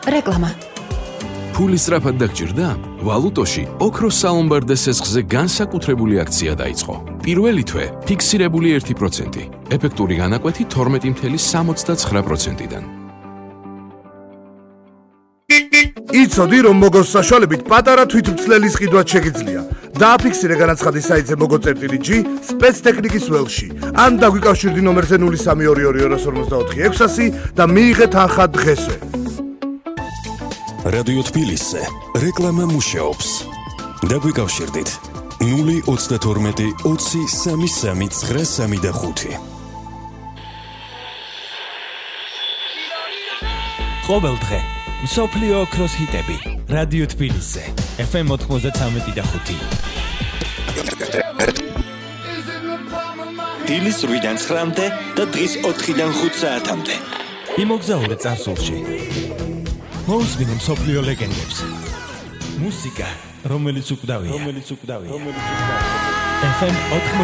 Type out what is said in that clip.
რეკლამა. ფული სწრაფად დაგჭირდა? ვალუტოში ოქროს სალომბარდე სესხზე განსაკუთრებული აქცია დაიწყო. პირველი თვე ფიქსირებული 1%, ეფექტური განაკვეთი 12.69%-დან. იცოდი, რომ მოგოს საშუალებით პატარა თვითმცლელის ყიდვაც შეგიძლია. დააფიქსირე განაცხადი საიტზე mogo.g სპეცტექნიკის ველში. ან დაგვიკავშირდი ნომერზე 0322542600 და მიიღე თანხა დღესვე. რადიო თბილისზე რეკლამა მუშაობს. დაგვიკავშირდით 032 20 33 935. ყოველ დღე მსოფლიო ოქროს ჰიტები რადიო თბილისზე FM 93.5. დილის 8-დან 9-მდე და დღის 4-დან 5 საათამდე. იმოგზაურე წარსულში. მოусმინე მსოფლიო ლეგენდებს. მუსიკა, რომელიც უკვდავია. FM 93